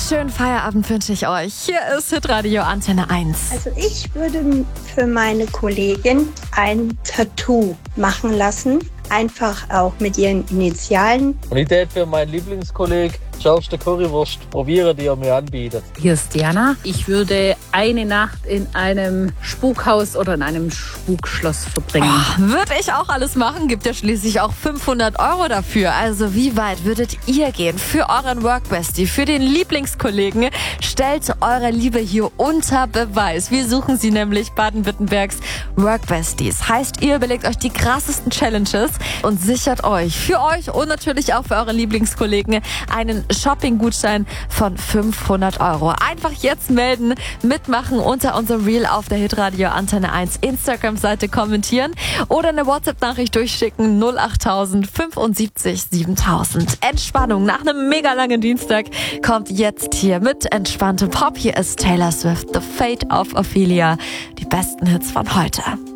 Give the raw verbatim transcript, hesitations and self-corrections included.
schönen Feierabend wünsche ich euch. Hier ist Hitradio Antenne eins. Also ich würde für meine Kollegin ein Tattoo machen lassen. Einfach auch mit ihren Initialen. Und ich hätte für meinen Lieblingskollegen schärfste Currywurst probieren, die er mir anbietet. Hier ist Diana. Ich würde eine Nacht in einem Spukhaus oder in einem Spukschloss verbringen. Oh, würde ich auch alles machen. Gibt ja schließlich auch fünfhundert Euro dafür. Also wie weit würdet ihr gehen für euren Workbestie, für den Lieblingskollegen? Stellt eure Liebe hier unter Beweis. Wir suchen sie nämlich, Baden-Württembergs Workbesties. Heißt, ihr überlegt euch die krassesten Challenges und sichert euch für euch und natürlich auch für eure Lieblingskollegen einen Shopping-Gutschein von fünfhundert Euro. Einfach jetzt melden, mitmachen, unter unserem Reel auf der Hitradio Antenne eins Instagram-Seite kommentieren oder eine WhatsApp-Nachricht durchschicken null acht null null sieben fünf siebentausend. Entspannung nach einem mega langen Dienstag kommt jetzt hier mit entspanntem Pop. Hier ist Taylor Swift, The Fate of Ophelia. Die besten Hits von heute.